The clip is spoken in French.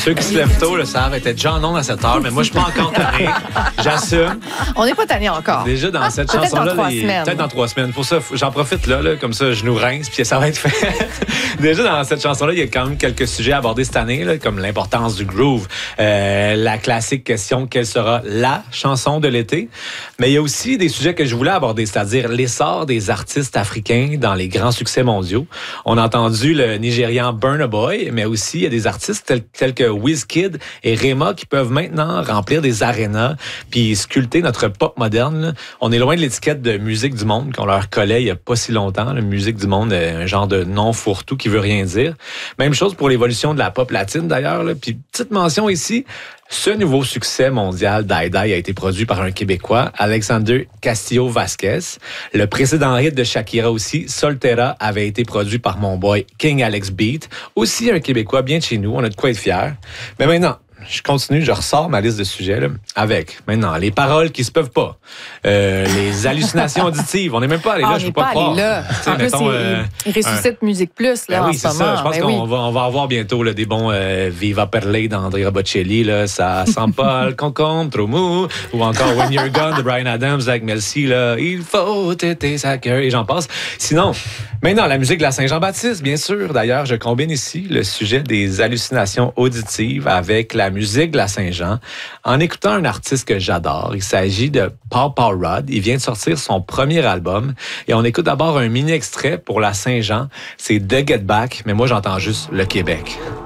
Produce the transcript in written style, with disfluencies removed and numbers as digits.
Ceux qui se lèvent tôt le savent, était déjà en ondes à 7 heures, mais moi, je suis pas encore tanné. J'assume. On n'est pas tanné encore. Déjà, dans cette Peut-être chanson-là, dans 3 semaines. peut-être dans 3 semaines. Pour ça, j'en profite là, comme ça, je nous rince, puis ça va être fait. Déjà, dans cette chanson-là, il y a quand même quelques sujets à aborder cette année, là, comme l'importance du groove, la classique question, quelle sera la chanson de l'été? Mais il y a aussi des sujets que je voulais aborder, c'est-à-dire l'essor des artistes africains dans les grands succès mondiaux. On a entendu le Nigérian Burna Boy, mais aussi il y a des artistes tels que Wizkid et Rema qui peuvent maintenant remplir des arénas puis sculpter notre pop moderne. Là. On est loin de l'étiquette de musique du monde qu'on leur collait il y a pas si longtemps. La musique du monde est un genre de nom fourre-tout qui veut rien dire. Même chose pour l'évolution de la pop latine d'ailleurs. Là. Puis petite mention ici, ce nouveau succès mondial d'Aïe a été produit par un Québécois, Alexander Castillo-Vasquez. Le précédent hit de Shakira aussi, Soltera, avait été produit par mon boy King Alex Beat. Aussi un Québécois bien de chez nous, on a de quoi être fiers. Mais maintenant, je continue, je ressors ma liste de sujets là, avec, maintenant, les paroles qui se peuvent pas, les hallucinations auditives. On n'est même pas allé là, je peux pas croire. Là. En plus, il ressuscite Musique Plus là, ben en oui, ce moment. C'est ça. Je pense qu'on va avoir bientôt là, des bons Viva Perlé d'Andrea Bocelli. Là, ça sent pas le concombre, trop mou. Ou encore When You're Gone de Bryan Adams avec Melcy. Là, il faut têter sa cœur et j'en passe. Sinon, maintenant, la musique de la Saint-Jean-Baptiste, bien sûr. D'ailleurs, je combine ici le sujet des hallucinations auditives avec la musique de la Saint-Jean en écoutant un artiste que j'adore. Il s'agit de Paul Rudd. Il vient de sortir son premier album et on écoute d'abord un mini extrait pour la Saint-Jean. C'est The Get Back, mais moi j'entends juste le Québec.